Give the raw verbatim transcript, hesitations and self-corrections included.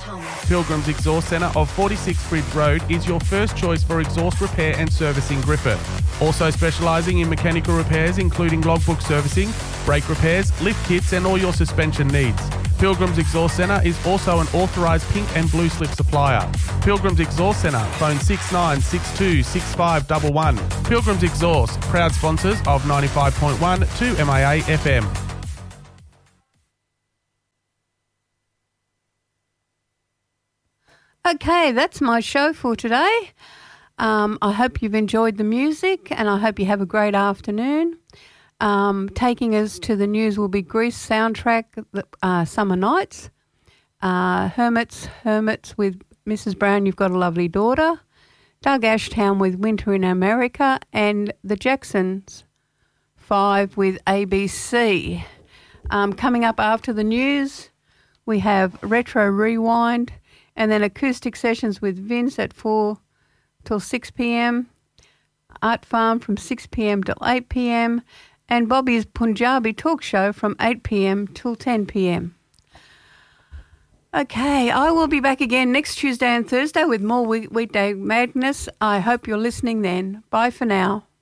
Pilgrim's Exhaust Centre of forty-six Bridge Road is your first choice for exhaust repair and service in Griffith. Also specialising in mechanical repairs including logbook servicing, brake repairs, lift kits and all your suspension needs. Pilgrim's Exhaust Centre is also an authorised pink and blue slip supplier. Pilgrim's Exhaust Centre, phone six nine six two six five one one. Pilgrim's Exhaust, proud sponsors of ninety-five point one two M A A F M. Okay, that's my show for today. Um, I hope you've enjoyed the music and I hope you have a great afternoon. Um, taking us to the news will be Grease soundtrack, uh, Summer Nights, uh, Hermits, Hermits with Missus Brown, You've Got a Lovely Daughter, Doug Ashtown with Winter in America, and the Jacksons Five with A B C. Um, coming up after the news, we have Retro Rewind and then acoustic sessions with Vince at four till six p.m, Art Farm from six p.m. till eight p.m, and Bobby's Punjabi talk show from eight p.m. till ten p.m. Okay, I will be back again next Tuesday and Thursday with more week- weekday madness. I hope you're listening then. Bye for now.